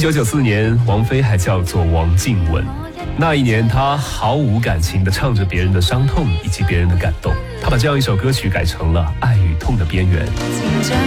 1994年，王菲还叫做王静雯。那一年，她毫无感情地唱着别人的伤痛以及别人的感动。她把这样一首歌曲改成了《爱与痛的边缘》。